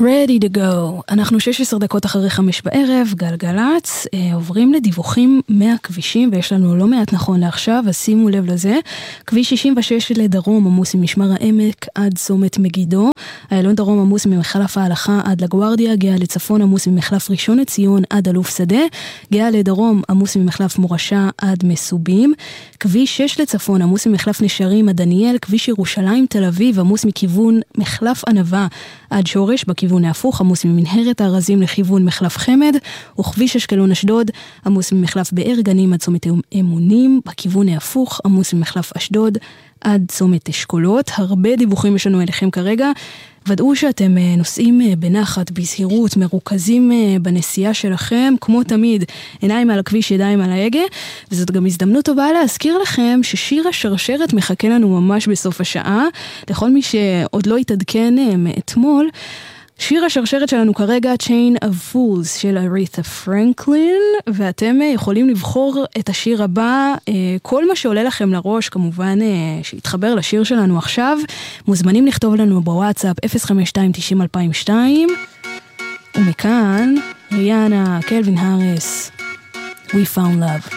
Ready to go. אנחנו 16 דקות אחרי 5 בערב, גלגלץ, עוברים לדיווחים מהכבישים, ויש לנו לא מעט נכון לעכשיו, אז שימו לב לזה. כביש 66 לדרום עמוס ממשמר העמק עד צומת מגידו, איילון דרום עמוס ממחלף ההלכה עד לגוארדיה, גאה לצפון עמוס ממחלף ראשון לציון עד אלוף שדה, גאה לדרום עמוס ממחלף מורשה עד מסובים, כביש 6 לצפון עמוס ממחלף נשרים עד דניאל, כביש ירושלים תל אביב עמוס מכיוון מחלף ענבה עד שורש, בכיוון ההפוך עמוס ממנהרת הארזים לכיוון מחלף חמד, וכביש אשקלון אשדוד עמוס ממחלף באר גנים עד צומת אמונים, בכיוון ההפוך עמוס ממחלף אשדוד עד צומת אשכולות. הרבה דיווחים יש לנו אליכם כרגע, ודאו שאתם נוסעים בנחת, בזהירות, מרוכזים בנסיעה שלכם, כמו תמיד, עיניים על הכביש, ידיים על ההגה, וזאת גם הזדמנות טובה להזכיר לכם ששיר השרשרת מחכה לנו ממש בסוף השעה, לכל מי שעוד לא התעדכן מאתמול. שיר השרשרת שלנו כרגע, Chain of Fools של אריתה פרנקלין, ואתם יכולים לבחור את השיר הבא, כל מה שעולה לכם לראש, כמובן שיתחבר לשיר שלנו עכשיו, מוזמנים לכתוב לנו בוואטסאפ 052-90-2002, ומכאן, ריאנה, קלווין האריס, We Found Love.